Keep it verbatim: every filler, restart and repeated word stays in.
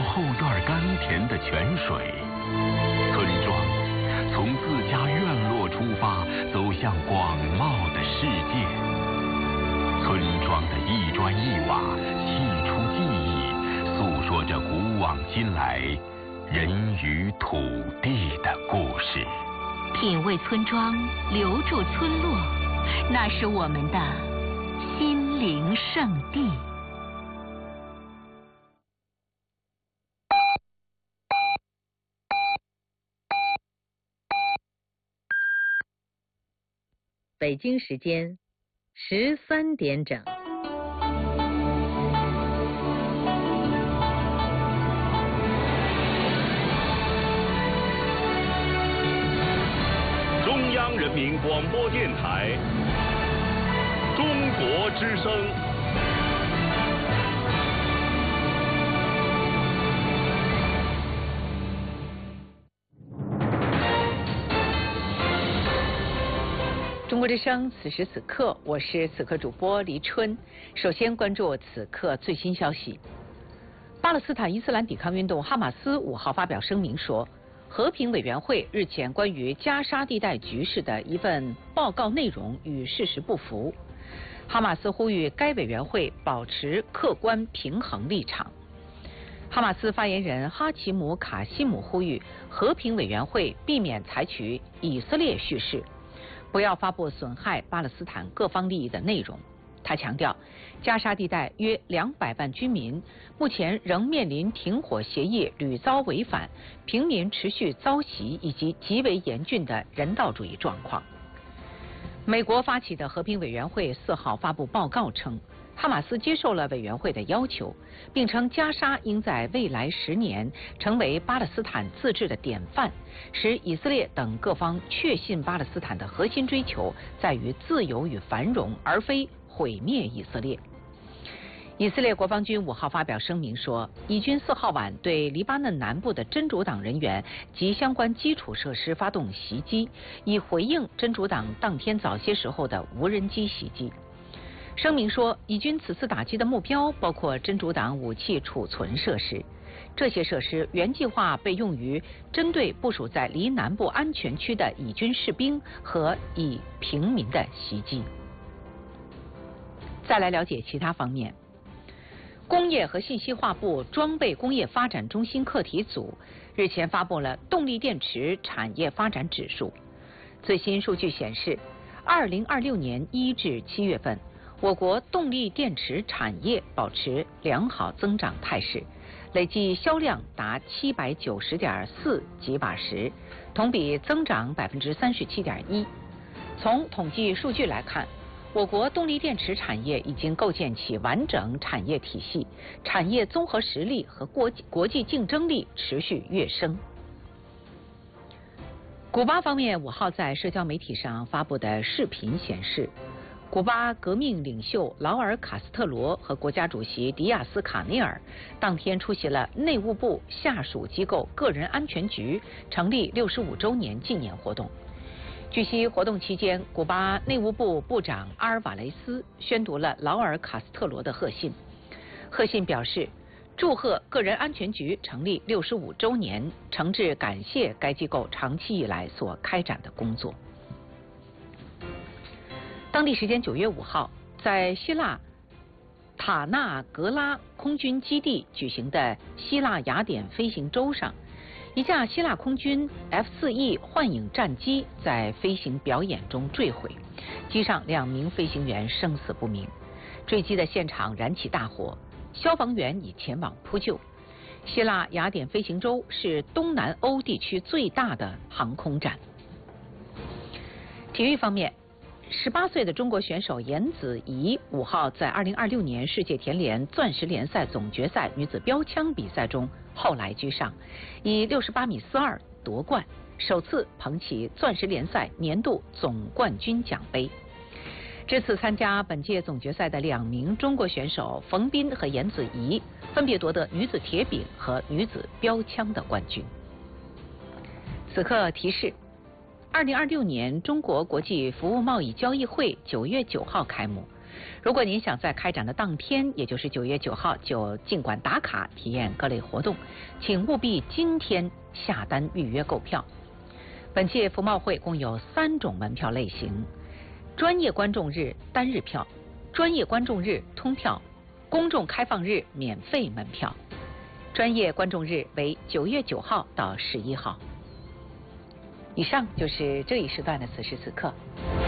后院甘甜的泉水。村庄从自家院落出发，走向广袤的世界。村庄的一砖一瓦，细出记忆，诉说着古往今来人与土地的故事。 品味村庄，留住村落，那是我们的心灵圣地。北京时间十三点整。 中央人民广播电台中国之声。 中国之声，此时此刻，我是此刻主播黎春。首先关注此刻最新消息。巴勒斯坦伊斯兰抵抗运动哈马斯五号发表声明说，和平委员会日前关于加沙地带局势的一份报告内容与事实不符。哈马斯呼吁该委员会保持客观平衡立场。哈马斯发言人哈奇姆卡西姆呼吁和平委员会避免采取以色列叙事，不要发布损害巴勒斯坦各方利益的内容。他强调，加沙地带约两百万居民目前仍面临停火协议屡遭违反、平民持续遭袭以及极为严峻的人道主义状况。美国发起的和平委员会四号发布报告称，哈马斯接受了委员会的要求，并称加沙应在未来十年成为巴勒斯坦自治的典范，使以色列等各方确信巴勒斯坦的核心追求在于自由与繁荣，而非毁灭以色列。以色列国防军五号发表声明说，以军四号晚对黎巴嫩南部的真主党人员及相关基础设施发动袭击，以回应真主党当天早些时候的无人机袭击。声明说，以军此次打击的目标包括真主党武器储存设施，这些设施原计划被用于针对部署在离南部安全区的以军士兵和以平民的袭击。再来了解其他方面。工业和信息化部装备工业发展中心课题组日前发布了动力电池产业发展指数。最新数据显示，二零二六年一至七月份，我国动力电池产业保持良好增长态势，累计销量达七百九十点四吉瓦时，同比增长百分之三十七点一。从统计数据来看，我国动力电池产业已经构建起完整产业体系，产业综合实力和国际国际竞争力持续跃升。古巴方面五号在社交媒体上发布的视频显示，古巴革命领袖劳尔·卡斯特罗和国家主席迪亚斯·卡内尔当天出席了内务部下属机构个人安全局成立六十五周年纪念活动。据悉，活动期间，古巴内务部部长阿尔瓦雷斯宣读了劳尔·卡斯特罗的贺信。贺信表示，祝贺个人安全局成立六十五周年，诚挚感谢该机构长期以来所开展的工作。当地时间九月五号，在希腊塔纳格拉空军基地举行的希腊雅典飞行周上，一架希腊空军 F 四 E 幻影战机在飞行表演中坠毁，机上两名飞行员生死不明。坠机的现场燃起大火，消防员已前往扑救。希腊雅典飞行周是东南欧地区最大的航空展。体育方面，十八岁的中国选手颜子怡五号在二零二六年世界田联钻石联赛总决赛女子标枪比赛中后来居上，以六十八米四二夺冠，首次捧起钻石联赛年度总冠军奖杯。这次参加本届总决赛的两名中国选手冯彬和颜子怡分别夺得女子铁饼和女子标枪的冠军。此刻提示，二零二六年中国国际服务贸易交易会九月九号开幕， 如果您想在开展的当天，也就是九月九号就尽管打卡体验各类活动，请务必今天下单预约购票。本届服贸会共有三种门票类型：专业观众日单日票、专业观众日通票、公众开放日免费门票。专业观众日为九月九号到十一号。以上就是这一时段的此时此刻。